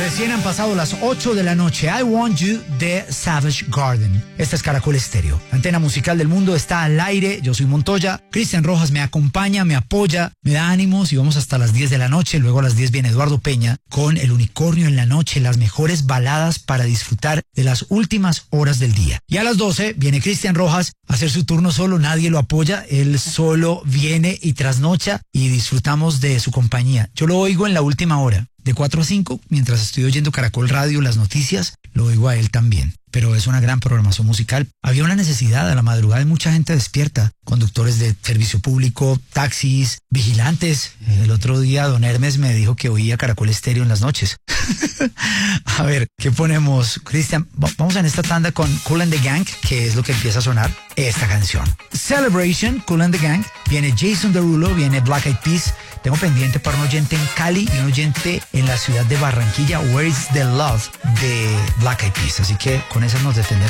Recién han pasado las 8 de la noche. I Want You de Savage Garden. Esta es Caracol Estéreo. La antena musical del mundo está al aire. Yo soy Montoya. Cristian Rojas me acompaña, me apoya, me da ánimos y vamos hasta las 10 de la noche. Luego a las 10 viene Eduardo Peña con El Unicornio en la Noche, las mejores baladas para disfrutar de las últimas horas del día. Y a las 12 viene Cristian Rojas a hacer su turno solo. Nadie lo apoya. Él solo viene y trasnocha y disfrutamos de su compañía. Yo lo oigo en la última hora. De 4 a 5, mientras estoy oyendo Caracol Radio, las noticias, lo oigo a él también. Pero es una gran programación musical. Había una necesidad, a la madrugada hay mucha gente despierta. Conductores de servicio público, taxis, vigilantes. El otro día don Hermes me dijo que oía Caracol Estéreo en las noches. A ver, ¿qué ponemos? Cristian, vamos en esta tanda con Kool and the Gang, que es lo que empieza a sonar esta canción. Celebration, Kool and the Gang. Viene Jason Derulo, viene Black Eyed Peas. Tengo pendiente para un oyente en Cali y un oyente en la ciudad de Barranquilla, Where is the Love de Black Eyed Peas. Así que con esas nos defendemos.